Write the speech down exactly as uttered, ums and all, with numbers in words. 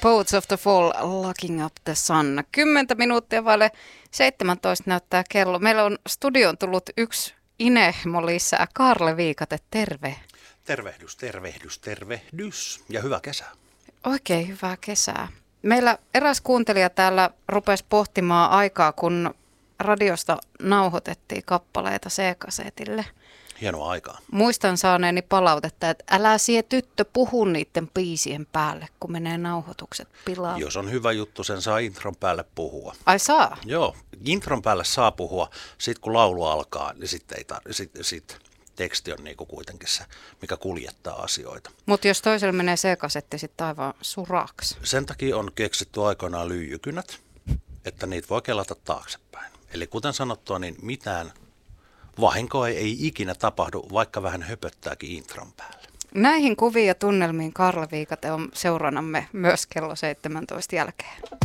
Poets of the Fall, Locking Up the Sun. Kymmentä minuuttia vaille seitsemäntoista näyttää kello. Meillä on studioon tullut yksi inehmo lisää. Kaarle Viikate, terve. Tervehdys, tervehdys, tervehdys ja hyvää kesää. Oikein hyvää kesää. Meillä eräs kuuntelija täällä rupesi pohtimaan aikaa, kun radiosta nauhoitettiin kappaleita C-kasetille. Hienoa aikaa. Muistan saaneeni palautetta, että älä sie tyttö puhu niiden biisien päälle, kun menee nauhoitukset pilaan. Jos on hyvä juttu, sen saa intron päälle puhua. Ai saa? Joo, intron päälle saa puhua. Sitten kun laulu alkaa, niin sitten ei tar- sit, sit teksti on niinku kuitenkin se, mikä kuljettaa asioita. Mutta jos toiselle menee C-kasetti sitten aivan suraksi. Sen takia on keksitty aikoinaan lyijykynät, että niitä voi kelata taaksepäin. Eli kuten sanottua, niin mitään vahinkoa ei, ei ikinä tapahdu, vaikka vähän höpöttääkin intron päälle. Näihin kuviin ja tunnelmiin Kaarle Viikate on seuranamme myös kello seitsemäntoista jälkeen.